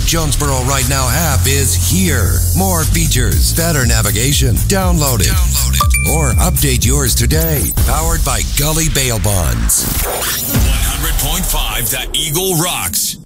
Jonesboro Right Now app is here. More features, better navigation. Download it. Or update yours today. Powered by Gully Bail Bonds. 100.5 The Eagle rocks.